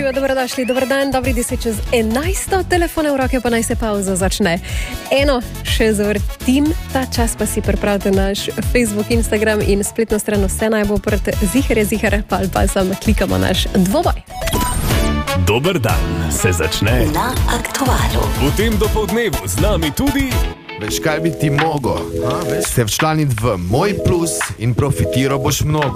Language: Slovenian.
Živijo, dobrodošli, dober dan, dobri 10 čez 11, telefone v roke, pa naj se pauza začne. Eno še zavrtim, ta čas pa si pripravite naš Facebook, Instagram in spletno stran, vse naj bo odprte, zihar, pa samo klikamo naš dvoboj. Dober dan se začne na Aktualu. V tem dopoldnevu z nami tudi... Veš, kaj bi ti mogel? Se včlaniti v Moj Plus in profitiral boš mnogo.